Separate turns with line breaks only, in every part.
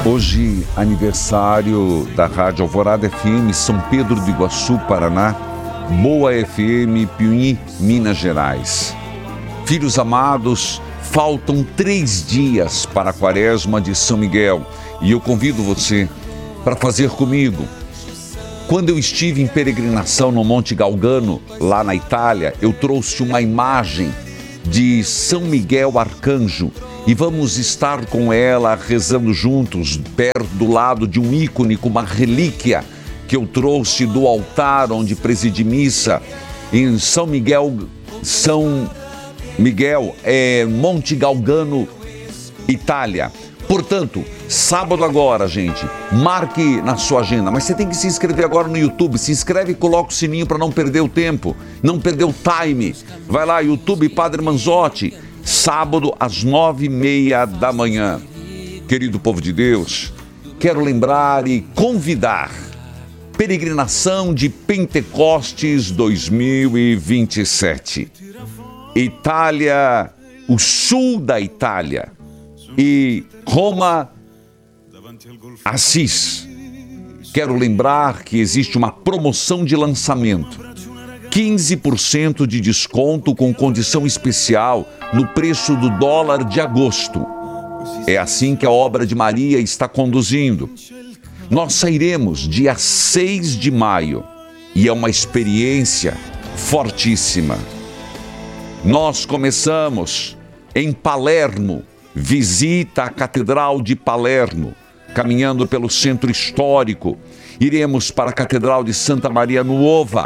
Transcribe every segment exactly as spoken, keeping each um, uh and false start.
Hoje, aniversário da Rádio Alvorada F M, São Pedro do Iguaçu, Paraná, Boa F M, Piuí, Minas Gerais. Filhos amados, faltam três dias para a quaresma de São Miguel e eu convido você para fazer comigo. Quando eu estive em peregrinação no Monte Galgano, lá na Itália, eu trouxe uma imagem de São Miguel Arcanjo e vamos estar com ela rezando juntos, perto do lado de um ícone com uma relíquia que eu trouxe do altar onde presidi missa em São Miguel, São Miguel, é, Monte Galgano, Itália. Portanto, sábado agora, gente, marque na sua agenda, mas você tem que se inscrever agora no YouTube, se inscreve e coloca o sininho para não perder o tempo, não perder o time. Vai lá, YouTube Padre Manzotti, sábado às nove e meia da manhã. Querido povo de Deus, quero lembrar e convidar, peregrinação de Pentecostes dois mil e vinte e sete. Itália, o sul da Itália e Roma, Assis. Quero lembrar que existe uma promoção de lançamento, quinze por cento de desconto com condição especial no preço do dólar de agosto. É assim que a obra de Maria está conduzindo. Nós sairemos dia seis de maio e é uma experiência fortíssima. Nós começamos em Palermo, visita à Catedral de Palermo, caminhando pelo centro histórico. Iremos para a Catedral de Santa Maria Nuova,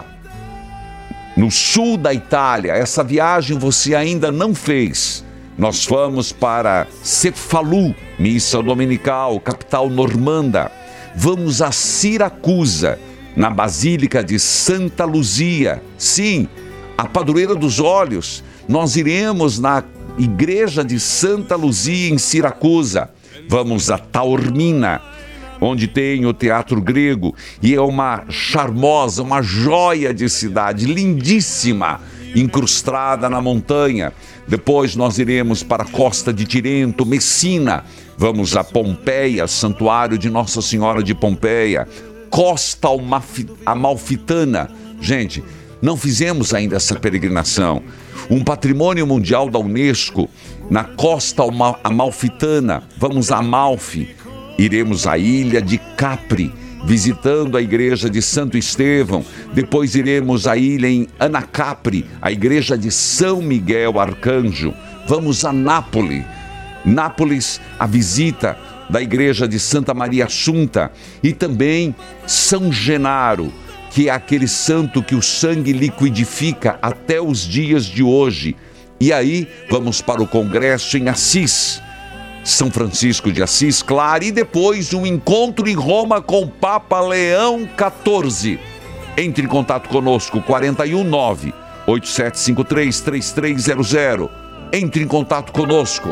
no sul da Itália. Essa viagem você ainda não fez. Nós vamos para Cefalù, missa dominical, capital normanda. Vamos a Siracusa, na Basílica de Santa Luzia. Sim, a padroeira dos olhos. Nós iremos na Igreja de Santa Luzia, em Siracusa. Vamos a Taormina, onde tem o Teatro Grego, e é uma charmosa, uma joia de cidade, lindíssima, incrustada na montanha. Depois nós iremos para a Costa de Tirento, Messina. Vamos a Pompeia, Santuário de Nossa Senhora de Pompeia, Costa Amalfitana. Gente, não fizemos ainda essa peregrinação. Um patrimônio mundial da Unesco, na Costa Amalfitana. Vamos a Amalfi. Iremos à ilha de Capri, visitando a igreja de Santo Estevão. Depois iremos à ilha em Anacapri, a igreja de São Miguel Arcanjo. Vamos a Nápoles. Nápoles, a visita da igreja de Santa Maria Assunta. E também São Genaro, que é aquele santo que o sangue liquidifica até os dias de hoje. E aí vamos para o congresso em Assis, São Francisco de Assis, claro, e depois um encontro em Roma com o Papa Leão quatorze. Entre em contato conosco, quarenta e um, nove, oito sete cinco três, três três zero zero. Entre em contato conosco.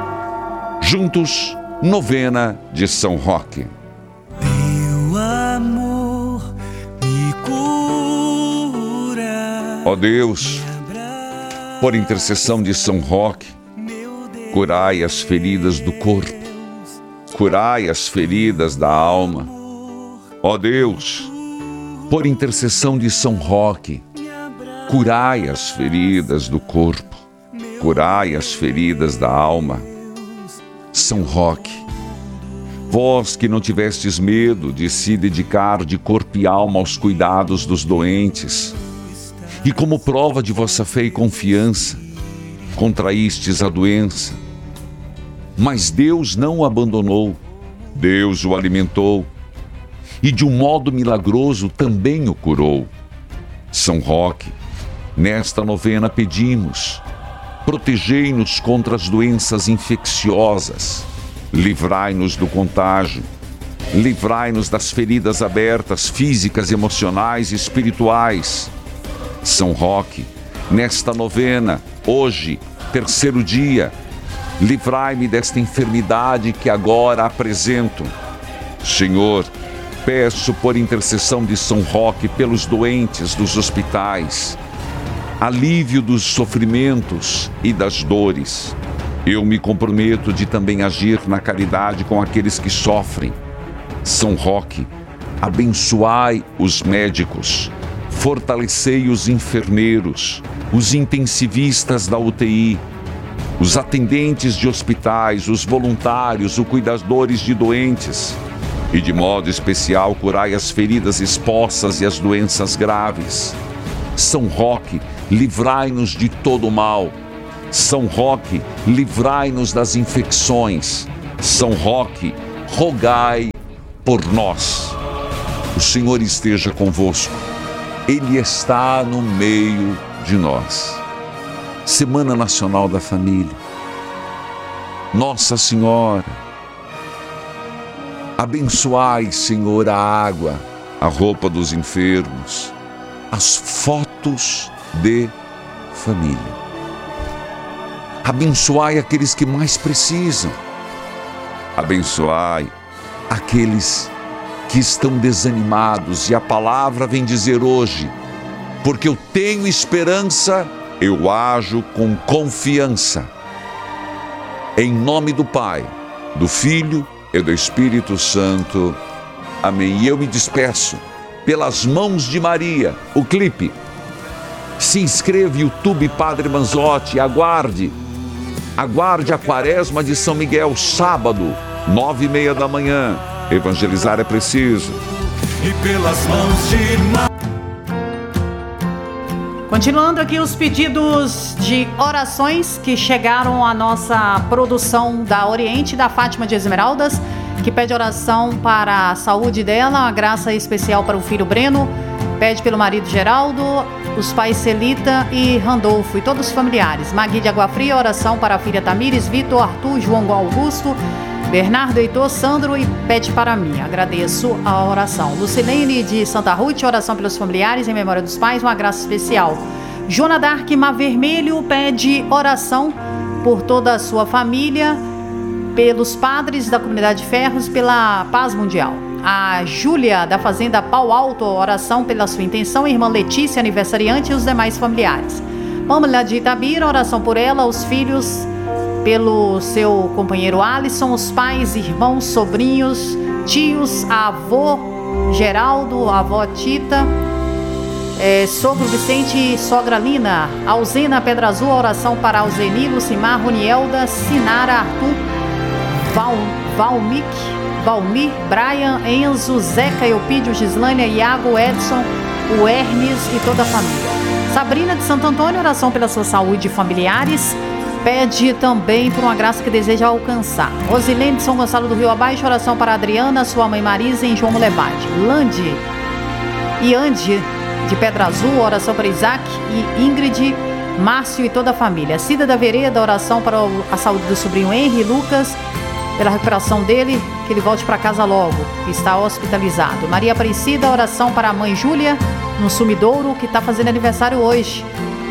Juntos, novena de São Roque.
Meu amor me cura.
Ó Deus, por intercessão de São Roque, curai as feridas do corpo, curai as feridas da alma. Ó Deus, por intercessão de São Roque, curai as feridas do corpo, curai as feridas da alma. São Roque, vós que não tivestes medo de se dedicar de corpo e alma aos cuidados dos doentes, e como prova de vossa fé e confiança, contraístes a doença, mas Deus não o abandonou, Deus o alimentou, e de um modo milagroso também o curou. São Roque, nesta novena pedimos, protegei-nos contra as doenças infecciosas, livrai-nos do contágio, livrai-nos das feridas abertas, físicas, emocionais e espirituais. São Roque, nesta novena, hoje, terceiro dia, livrai-me desta enfermidade que agora apresento. Senhor, peço por intercessão de São Roque pelos doentes dos hospitais, alívio dos sofrimentos e das dores. Eu me comprometo de também agir na caridade com aqueles que sofrem. São Roque, abençoai os médicos, fortalecei os enfermeiros, os intensivistas da U T I, os atendentes de hospitais, os voluntários, os cuidadores de doentes. E de modo especial, curai as feridas expostas e as doenças graves. São Roque, livrai-nos de todo o mal. São Roque, livrai-nos das infecções. São Roque, rogai por nós. O Senhor esteja convosco. Ele está no meio de nós. Semana Nacional da Família. Nossa Senhora, abençoai, Senhor, a água, a roupa dos enfermos, as fotos de família. Abençoai aqueles que mais precisam. Abençoai aqueles que estão desanimados. E a palavra vem dizer hoje: porque eu tenho esperança, eu ajo com confiança. Em nome do Pai, do Filho e do Espírito Santo. Amém. E eu me despeço pelas mãos de Maria. O clipe. Se inscreva no YouTube Padre Manzotti. Aguarde. Aguarde a Quaresma de São Miguel, sábado, nove e meia da manhã. Evangelizar é preciso.
E pelas mãos de
Continuando aqui os pedidos de orações que chegaram à nossa produção da Oriente, da Fátima de Esmeraldas, que pede oração para a saúde dela, a graça especial para o filho Breno, pede pelo marido Geraldo, os pais Celita e Randolfo e todos os familiares. Magui de Água Fria, oração para a filha Tamires, Vitor, Arthur, João Augusto, Bernardo, Heitor, Sandro e pede para mim. Agradeço a oração. Lucilene de Santa Ruth, oração pelos familiares em memória dos pais, uma graça especial. Joana Dark Mar Vermelho pede oração por toda a sua família, pelos padres da comunidade Ferros, pela paz mundial. A Júlia da Fazenda Pau Alto, oração pela sua intenção, irmã Letícia, aniversariante e os demais familiares. Pâmela de Itabira, oração por ela, os filhos, pelo seu companheiro Alisson, os pais, irmãos, sobrinhos, tios, avô Geraldo, avó Tita, é, sogro Vicente e sogra Lina. Alzena Pedra Azul, oração para Alzeni, Lucimar, Ronielda, Sinara, Arthur, Val, Valmic, Valmir, Brian, Enzo, Zeca, Eupídio, Gislânia, Iago, Edson, o Hermes e toda a família. Sabrina de Santo Antônio, oração pela sua saúde e familiares. Pede também por uma graça que deseja alcançar. Rosilene de São Gonçalo do Rio Abaixo, oração para Adriana, sua mãe Marisa e João Mulebade. Lande e Andy de Pedra Azul, oração para Isaac e Ingrid, Márcio e toda a família. Cida da Vereda, oração para a saúde do sobrinho Henry e Lucas, pela recuperação dele, que ele volte para casa logo, que está hospitalizado. Maria Aparecida, oração para a mãe Júlia, no Sumidouro, que está fazendo aniversário hoje.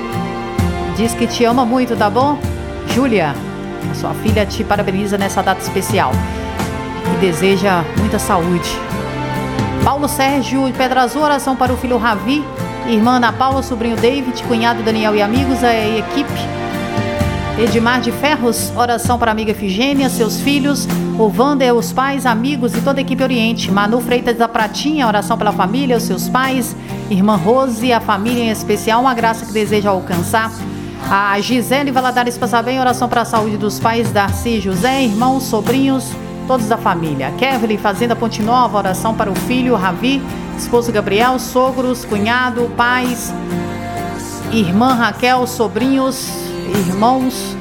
Diz que te ama muito, tá bom? Júlia, a sua filha te parabeniza nessa data especial e deseja muita saúde. Paulo Sérgio de Pedra Azul, oração para o filho Ravi, irmã Ana Paula, sobrinho David, cunhado Daniel e amigos, a equipe. Edmar de Ferros, oração para a amiga Efigênia, seus filhos, o Wander, os pais, amigos e toda a equipe Oriente. Manu Freitas da Pratinha, oração pela família, os seus pais, irmã Rose, a família em especial, uma graça que deseja alcançar. A Gisele Valadares Passar Bem, oração para a saúde dos pais, Darcy e José, irmãos, sobrinhos, todos da família. Kevly, Fazenda Ponte Nova, oração para o filho Ravi, esposo Gabriel, sogros, cunhado, pais, irmã Raquel, sobrinhos, irmãos,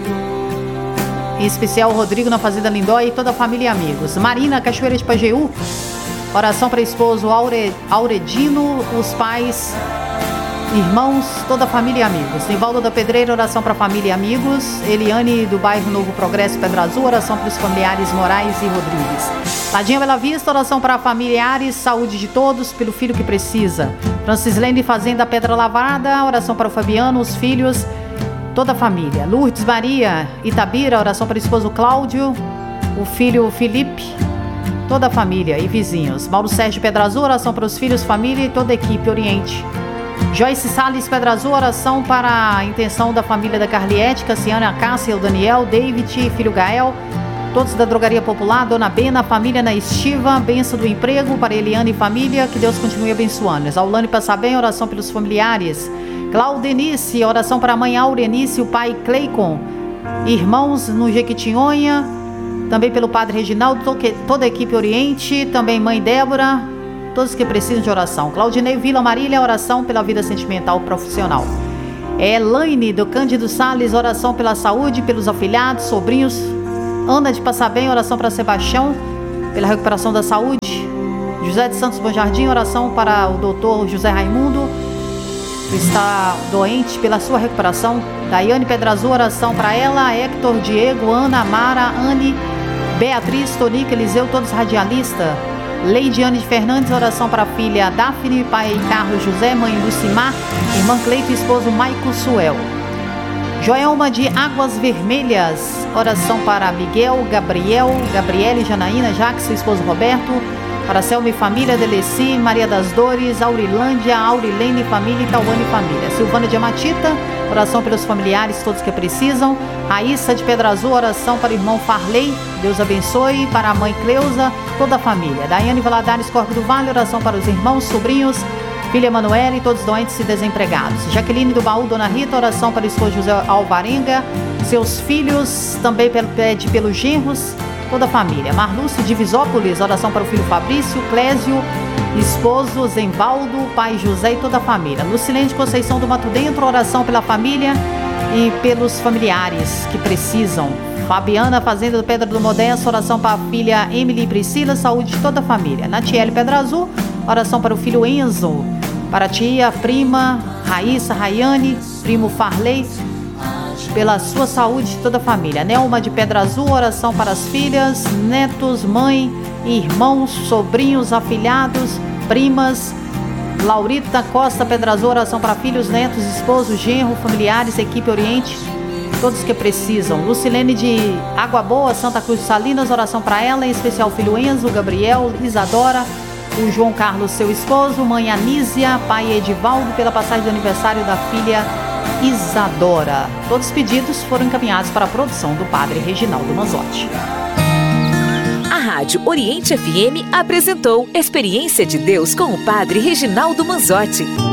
em especial o Rodrigo na Fazenda Lindóia e toda a família e amigos. Marina, Cachoeira de Pajeú, oração para esposo Aure, Auredino, os pais, irmãos, toda a família e amigos. Nivaldo da Pedreira, oração para a família e amigos. Eliane do bairro Novo Progresso, Pedra Azul, oração para os familiares Moraes e Rodrigues. Ladinha Bela Vista, oração para familiares, saúde de todos, pelo filho que precisa. Francislene Fazenda Pedra Lavrada, oração para o Fabiano, os filhos, toda a família. Lourdes Maria Itabira, oração para o esposo Cláudio, o filho Felipe, toda a família e vizinhos. Mauro Sérgio Pedra Azul, oração para os filhos, família e toda a equipe Oriente. Joyce Salles Pedra Azul, oração para a intenção da família da Carliette, Cassiana, Cássia, o Daniel, David, filho Gael, todos da Drogaria Popular, Dona Bena, família na Estiva, benção do emprego para Eliane e família, que Deus continue abençoando. Exaulane passar bem, oração pelos familiares. Claudenice, oração para a mãe Aurenice e o pai Cleicon, irmãos no Jequitinhonha, também pelo padre Reginaldo, toda a equipe Oriente, também mãe Débora, todos que precisam de oração. Claudinei Vila Marília, oração pela vida sentimental profissional. Elaine do Cândido Salles, oração pela saúde, pelos afilhados, sobrinhos. Ana de Passabem, oração para Sebastião, pela recuperação da saúde. José de Santos Bom Jardim, oração para o doutor José Raimundo, que está doente, pela sua recuperação. Daiane Pedra Azul, oração para ela. Hector, Diego, Ana, Mara, Anne, Beatriz, Tonica, Eliseu, todos radialistas. Leidiane de Fernandes, oração para a filha Daphne, pai Carlos José, mãe Lucimar, irmã Cleito e esposo Maico Suel. Joelma de Águas Vermelhas, oração para Miguel, Gabriel, Gabriele, Janaína, Jacques, seu esposo Roberto, para Selma e família, Deleci, Maria das Dores, Aurilândia, Aurilene família e Tauane família. Silvana de Amatita, oração pelos familiares, todos que precisam. Raíssa de Pedra Azul, oração para o irmão Farley, Deus abençoe, para a mãe Cleusa, toda a família. Daiane Valadares, Corpo do Vale, oração para os irmãos, sobrinhos, filha Emanuela e todos doentes e desempregados. Jaqueline do Baú, Dona Rita, oração para o esposo José Alvarenga, seus filhos, também pede pelos genros, toda a família. Marlúcio de Visópolis, oração para o filho Fabrício, Clésio, esposo Zembaldo, pai José e toda a família. Lucilene de Conceição do Mato Dentro, oração pela família e pelos familiares que precisam. Fabiana Fazenda do Pedra do Modesto, oração para a filha Emily e Priscila, saúde de toda a família. Natiele Pedra Azul, oração para o filho Enzo, para a tia, prima Raíssa, Rayane, primo Farley, pela sua saúde de toda a família. Nelma de Pedra Azul, oração para as filhas, netos, mãe, irmãos, sobrinhos, afilhados, primas. Laurita Costa Pedra Azul, oração para filhos, netos, esposos, genro, familiares, equipe Oriente, todos que precisam. Lucilene de Água Boa, Santa Cruz de Salinas, oração para ela, em especial o filho Enzo, Gabriel, Isadora, o João Carlos, seu esposo, mãe Anísia, pai Edivaldo, pela passagem do aniversário da filha Isadora. Todos os pedidos foram encaminhados para a produção do padre Reginaldo Manzotti.
A Rádio Oriente F M apresentou Experiência de Deus com o padre Reginaldo Manzotti.